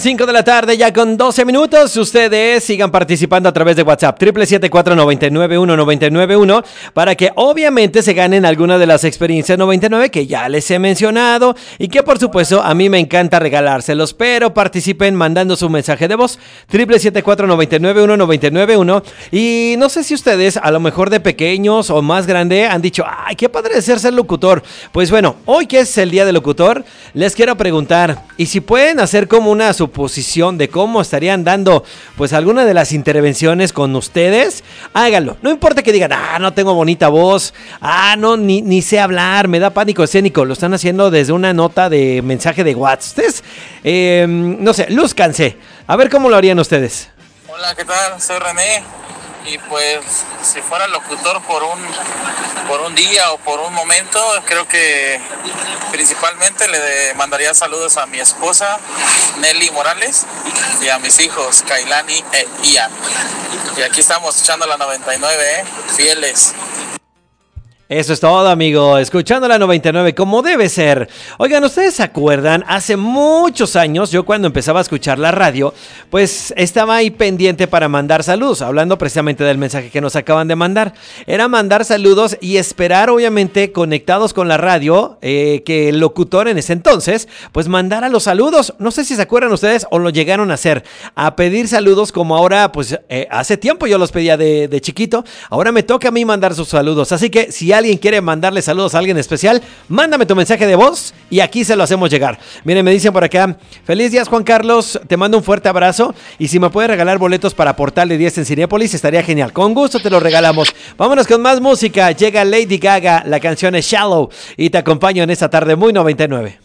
5 de la tarde, ya con 12 minutos. Ustedes sigan participando a través de WhatsApp, 777-499-1991, para que obviamente se ganen alguna de las experiencias 99 que ya les he mencionado y que por supuesto a mí me encanta regalárselos, pero participen mandando su mensaje de voz, 777-499-1991. Y no sé si ustedes, a lo mejor de pequeños o más grande, han dicho, ay, qué padre es ser locutor. Pues bueno, hoy que es el día del locutor, les quiero preguntar, y si pueden hacer como una suposición de cómo estarían dando pues alguna de las intervenciones con ustedes, háganlo. No importa que digan, no tengo bonita voz, no, ni sé hablar, me da pánico escénico. Lo están haciendo desde una nota de mensaje de WhatsApp. Ustedes, no sé, lúzcanse. A ver cómo lo harían ustedes. Hola, ¿qué tal? Soy René. Y pues, si fuera locutor por un día o por un momento, creo que principalmente le mandaría saludos a mi esposa, Nelly Morales, y a mis hijos, Kailani e Ian. Y aquí estamos echando la 99, fieles. Eso es todo, amigo, escuchando la 99 como debe ser. Oigan, ¿ustedes se acuerdan? Hace muchos años, yo cuando empezaba a escuchar la radio, pues estaba ahí pendiente para mandar saludos, hablando precisamente del mensaje que nos acaban de mandar. Era mandar saludos y esperar, obviamente, conectados con la radio, que el locutor en ese entonces, pues mandara los saludos. No sé si se acuerdan ustedes o lo llegaron a hacer, a pedir saludos como ahora, pues hace tiempo yo los pedía de chiquito, ahora me toca a mí mandar sus saludos. Así que si alguien quiere mandarle saludos a alguien especial, mándame tu mensaje de voz y aquí se lo hacemos llegar. Miren, me dicen por acá, feliz días Juan Carlos, te mando un fuerte abrazo y si me puedes regalar boletos para Portal de 10 en Cinépolis estaría genial, con gusto te los regalamos. Vámonos con más música, llega Lady Gaga, la canción es Shallow y te acompaño en esta tarde muy 99.